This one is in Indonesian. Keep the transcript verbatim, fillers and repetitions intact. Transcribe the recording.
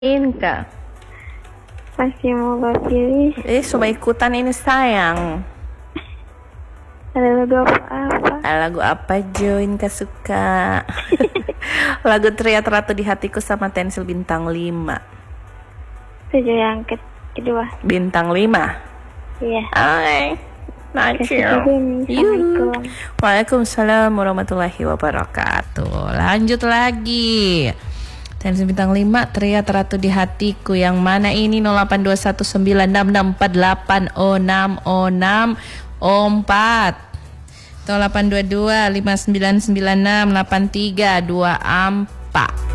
Inka. Masih mau gak pilih? Eh, coba ikutan ini sayang. Ada lagu apa-apa? Lagu apa Jo Inka suka? Lagu Teriak Ratu di Hatiku sama Tensil bintang lima. Tujuh yang ke kedua. Bintang lima. Iya. Hai. Nacio. Assalamualaikum. Waalaikumsalam warahmatullahi wabarakatuh. Lanjut lagi. Tensil bintang lima, Teriak Ratu di Hatiku. Yang mana ini? nol delapan dua satu sembilan enam enam empat delapan nol enam nol enam empat nol delapan dua dua lima sembilan sembilan enam delapan tiga dua empat.